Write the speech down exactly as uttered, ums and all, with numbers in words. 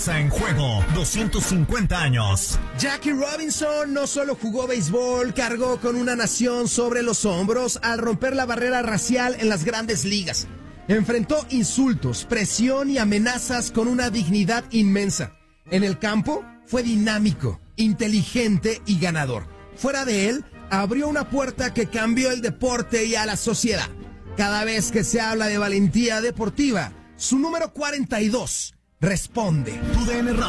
En juego, doscientos cincuenta años. Jackie Robinson no solo jugó béisbol, cargó con una nación sobre los hombros al romper la barrera racial en las grandes ligas. Enfrentó insultos, presión y amenazas con una dignidad inmensa. En el campo fue dinámico, inteligente y ganador. Fuera de él, abrió una puerta que cambió el deporte y a la sociedad. Cada vez que se habla de valentía deportiva, su número cuarenta y dos responde. Tu D N Radio.